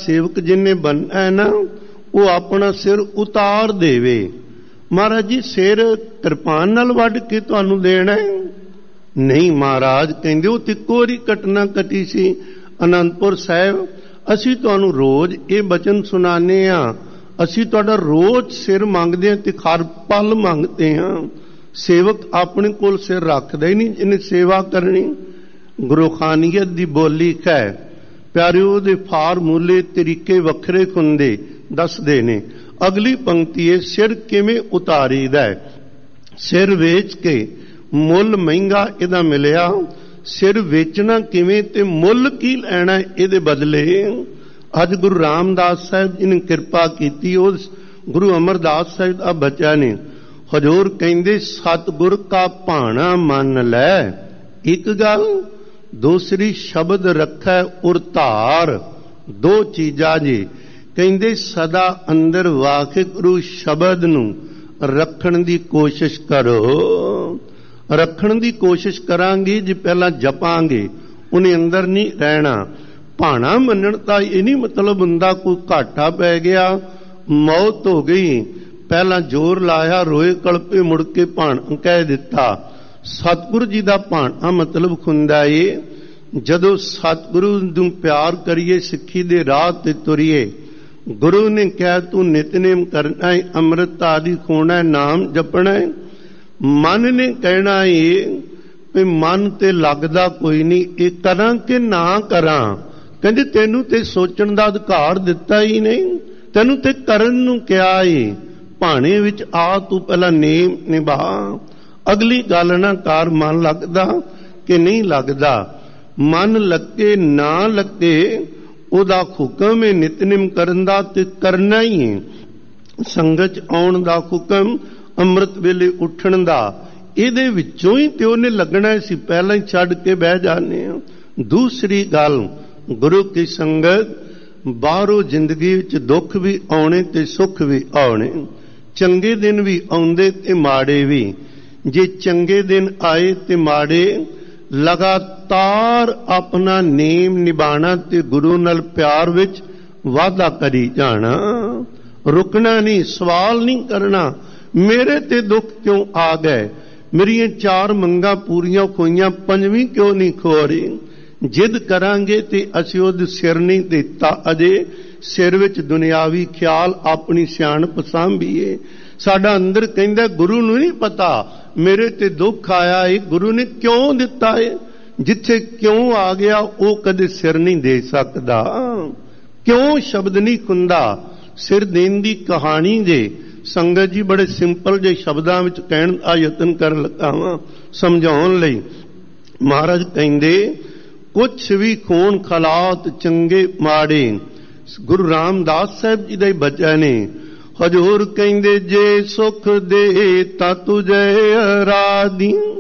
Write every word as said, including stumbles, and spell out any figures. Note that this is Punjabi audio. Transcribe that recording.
ਸੇਵਕ ਜਿਨੇ ਬਣਨਾ ਹੈ ਨਾ, ਉਹ ਆਪਣਾ ਸਿਰ ਉਤਾਰ ਦੇਵੇ। ਮਹਾਰਾਜ ਜੀ ਸਿਰ ਕਿਰਪਾਨ ਨਾਲ ਵੱਢ ਕੇ ਤੁਹਾਨੂੰ ਦੇਣਾ ਹੈ? ਨਹੀਂ ਮਹਾਰਾਜ, ਕਹਿੰਦੇ ਉਹ ਇੱਕੋ ਵਾਰੀ ਘਟਨਾ ਘਟੀ ਸੀ ਅਨੰਦਪੁਰ ਸਾਹਿਬ। ਅਸੀਂ ਤੁਹਾਨੂੰ ਰੋਜ਼ ਇਹ ਬਚਨ ਸੁਣਾਉਂਦੇ ਹਾਂ, ਅਸੀਂ ਤੁਹਾਡਾ ਰੋਜ਼ ਸਿਰ ਮੰਗਦੇ ਹਾਂ ਤੇ ਹਰ ਪਲ ਮੰਗਦੇ ਹਾਂ। ਸੇਵਕ ਆਪਣੇ ਕੋਲ ਸਿਰ ਰੱਖਦਾ ਹੀ ਨਹੀਂ ਜਿਹਨੇ ਸੇਵਾ ਕਰਨੀ। ਗੁਰਖਾਨੀਅਤ ਦੀ ਬੋਲੀ ਹੈ ਪਿਆਰਿਓ, ਦੇ ਫਾਰਮੂਲੇ ਤਰੀਕੇ ਵੱਖਰੇ ਹੁੰਦੇ ਦੱਸਦੇ ਨੇ। ਅਗਲੀ ਪੰਕਤੀ ਹੈ, ਸਿਰ ਕਿਵੇਂ ਉਤਾਰੀਦਾ ਹੈ। ਸਿਰ ਵੇਚ ਕੇ ਮੁੱਲ ਮਹਿੰਗਾ ਇਹਦਾ ਮਿਲਿਆ, ਸਿਰ ਵੇਚਣਾ ਕਿਵੇਂ ਤੇ ਮੁੱਲ ਕੀ ਲੈਣਾ ਇਹਦੇ ਬਦਲੇ। ਅੱਜ ਗੁਰੂ ਰਾਮਦਾਸ ਸਾਹਿਬ ਜੀ ਨੇ ਕਿਰਪਾ ਕੀਤੀ, ਉਸ ਗੁਰੂ ਅਮਰਦਾਸ ਸਾਹਿਬ ਦਾ ਬੱਚਾ ਨੇ। ਹਜ਼ੂਰ ਕਹਿੰਦੇ ਸਤਿਗੁਰ ਕਾ ਭਾਣਾ ਮੰਨ ਲੈ ਇੱਕ ਗੱਲ, ਦੂਸਰੀ ਸ਼ਬਦ ਰੱਖੈ ਉਰ ਧਾਰ। ਦੋ ਚੀਜ਼ਾਂ ਜੀ। ਕਹਿੰਦੇ ਸਦਾ ਅੰਦਰ ਵਾਹਿਗੁਰੂ ਸ਼ਬਦ ਨੂੰ ਰੱਖਣ ਦੀ ਕੋਸ਼ਿਸ਼ ਕਰੋ। ਰੱਖਣ ਦੀ ਕੋਸ਼ਿਸ਼ ਕਰਾਂਗੇ ਜੇ ਪਹਿਲਾਂ ਜਪਾਂਗੇ, ਉਹਨੇ ਅੰਦਰ ਨਹੀਂ ਰਹਿਣਾ। ਭਾਣਾ ਮੰਨਣ ਦਾ ਇਹ ਨਹੀਂ ਮਤਲਬ ਹੁੰਦਾ ਕੋਈ ਘਾਟਾ ਪੈ ਗਿਆ, ਮੌਤ ਹੋ ਗਈ, ਪਹਿਲਾਂ ਜ਼ੋਰ ਲਾਇਆ, ਰੋਏ ਕਲਪੇ, ਮੁੜ ਕੇ ਭਾਣਾ ਕਹਿ ਦਿੱਤਾ। ਸਤਿਗੁਰੂ ਜੀ ਦਾ ਭਾਣਾ ਮਤਲਬ ਹੁੰਦਾ ਏ ਜਦੋਂ ਸਤਿਗੁਰੂ ਨੂੰ ਪਿਆਰ ਕਰੀਏ, ਸਿੱਖੀ ਦੇ ਰਾਹ ਤੇ ਤੁਰੀਏ। ਗੁਰੂ ਨੇ ਕਿਹਾ ਤੂੰ ਨਿਤਨੇਮ ਕਰਨਾ ਹੈ, ਅੰਮ੍ਰਿਤ ਆਦਿ ਖੋਣਾ ਹੈ, ਨਾਮ ਜਪਣਾ ਹੈ। ਮਨ ਨੇ ਕਹਿਣਾ ਏ ਵੀ ਮਨ ਤੇ ਲੱਗਦਾ ਕੋਈ ਨਹੀਂ, ਇਹ ਕਰਾਂ ਕਿ ਨਾ ਕਰਾਂ। ਕਹਿੰਦੇ ਤੈਨੂੰ ਤੇ ਸੋਚਣ ਦਾ ਅਧਿਕਾਰ ਦਿੱਤਾ ਹੀ ਨਹੀਂ, ਤੈਨੂੰ ਤੇ ਕਰਨ ਨੂੰ ਕਿਹਾ ਏ। ਭਾਣੇ ਵਿੱਚ ਆ ਤੂੰ ਪਹਿਲਾਂ ਨੇਮ ਨਿਭਾ, ਅਗਲੀ ਗੱਲ ਨਾ ਕਰ ਮਨ ਲੱਗਦਾ ਕਿ ਨਹੀਂ ਲੱਗਦਾ। ਮਨ ਲੱਗੇ ਨਾ ਲੱਗੇ ਉਹਦਾ ਹੁਕਮ ਹੈ ਨਿਤਨੇਮ ਕਰਨ ਦਾ ਤੇ ਕਰਨਾ ਹੀ ਹੈ। ਸੰਗਤ ਆਉਣ ਦਾ ਹੁਕਮ, ਅੰਮ੍ਰਿਤ ਵੇਲੇ ਉੱਠਣ ਦਾ, ਇਹਦੇ ਵਿੱਚੋਂ ਹੀ ਤੇ ਉਹਨੇ ਲੱਗਣਾ ਸੀ, ਪਹਿਲਾਂ ਹੀ ਛੱਡ ਕੇ ਬਹਿ ਜਾਂਦੇ ਹਾਂ। ਦੂਸਰੀ ਗੱਲ, ਗੁਰੂ ਕੀ ਸੰਗਤ, ਬਾਹਰੋਂ ਜ਼ਿੰਦਗੀ ਵਿੱਚ ਦੁੱਖ ਵੀ ਆਉਣੇ ਤੇ ਸੁੱਖ ਵੀ ਆਉਣੇ, ਚੰਗੇ ਦਿਨ ਵੀ ਆਉਂਦੇ ਤੇ ਮਾੜੇ ਵੀ। ਜੇ ਚੰਗੇ ਦਿਨ ਆਏ ਤੇ ਮਾੜੇ, ਲਗਾਤਾਰ ਆਪਣਾ ਨੇਮ ਨਿਭਾਣਾ ਤੇ ਗੁਰੂ ਨਾਲ ਪਿਆਰ ਵਿੱਚ ਵਾਧਾ ਕਰੀ ਜਾਣਾ, ਰੁਕਣਾ ਨਹੀਂ, ਸਵਾਲ ਨਹੀਂ ਕਰਨਾ ਮੇਰੇ ਤੇ ਦੁੱਖ ਕਿਉਂ ਆ ਗਏ, ਮੇਰੀਆਂ ਚਾਰ ਮੰਗਾਂ ਪੂਰੀਆਂ ਹੋਈਆਂ, ਪੰਜਵੀਂ ਕਿਉਂ ਨਹੀਂ ਖੋ ਰਹੀ। ਜਿੱਦ ਕਰਾਂਗੇ ਤੇ ਅਸੀਂ ਉਹਦੇ ਸਿਰ ਨਹੀਂ ਦਿੱਤਾ ਅਜੇ, ਸਿਰ ਵਿੱਚ ਦੁਨਿਆਵੀ ਖਿਆਲ ਆਪਣੀ ਸਿਆਣਪ ਸਾਂਭੀਏ। ਸਾਡਾ ਅੰਦਰ ਕਹਿੰਦਾ ਗੁਰੂ ਨੂੰ ਨਹੀਂ ਪਤਾ ਮੇਰੇ ਤੇ ਦੁੱਖ ਆਇਆ ਏ, ਗੁਰੂ ਨੇ ਕਿਉਂ ਦਿੱਤਾ ਏ। ਜਿੱਥੇ ਕਿਉਂ ਆ ਗਿਆ ਉਹ ਕਦੇ ਸਿਰ ਨਹੀਂ ਦੇ ਸਕਦਾ, ਕਿਉਂ ਸ਼ਬਦ ਨਹੀਂ ਖੁੰਦਾ। ਸਿਰ ਦੇਣ ਦੀ ਕਹਾਣੀ ਜੇ ਸੰਗਤ ਜੀ ਬੜੇ ਸਿੰਪਲ ਜਿਹੇ ਸ਼ਬਦਾਂ ਵਿੱਚ ਕਹਿਣ ਦਾ ਯਤਨ ਕਰਨ ਲੱਗਾ ਵਾਂ ਸਮਝਾਉਣ ਲਈ। ਮਹਾਰਾਜ ਕਹਿੰਦੇ ਕੁਛ ਵੀ ਖੋਣ ਖਲਾਤ ਚੰਗੇ ਮਾੜੇ, ਗੁਰੂ ਰਾਮਦਾਸ ਸਾਹਿਬ ਜੀ ਦਾ ਹੀ ਬੱਚਾ ਨੇ। ਹਜ਼ੂਰ ਕਹਿੰਦੇ ਜੇ ਸੁਖ ਦੇ ਤਾ ਤੁਝੇ ਅਰਾਧੀ,